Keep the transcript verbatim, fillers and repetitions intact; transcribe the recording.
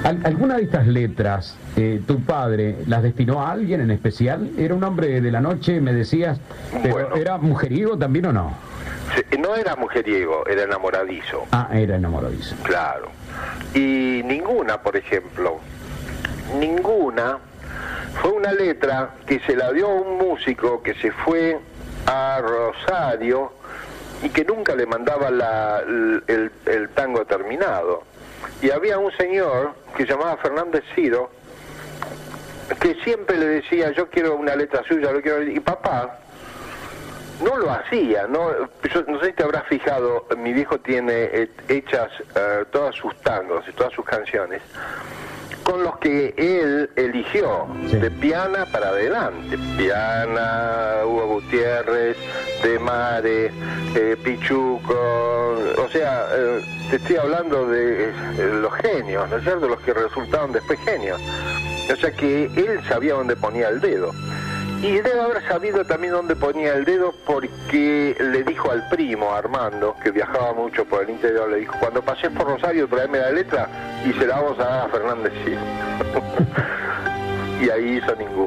¿Al- ¿Alguna de estas letras, eh, tu padre, las destinó a alguien en especial? ¿Era un hombre de la noche, me decías, pero Bueno. era mujeriego también o no? Se- No era mujeriego, era enamoradizo, Ah, era enamoradizo. claro. Y ninguna, por ejemplo, ninguna fue una letra que se la dio a un músico que se fue a Rosario y que nunca le mandaba la, el, el- el tango terminado. Y había un señor que se llamaba Fernández Ciro que siempre le decía, yo quiero una letra suya, lo quiero... y papá no lo hacía, no, yo no sé si te habrás fijado, mi viejo tiene eh, hechas eh, todas sus tangos y todas sus canciones con los que él eligió, Sí. de Piana para adelante. Piana, Hugo Gutiérrez, De Mare, eh, Pichuco, o sea, eh, te estoy hablando de eh, los genios, ¿no es cierto?, los que resultaron después genios. O sea que él sabía dónde ponía el dedo. Y debe haber sabido también dónde ponía el dedo porque le dijo al primo, Armando, que viajaba mucho por el interior, le dijo, cuando pases por Rosario traeme la letra y se la vamos a dar a Fernández Ciro. Y ahí hizo ninguno.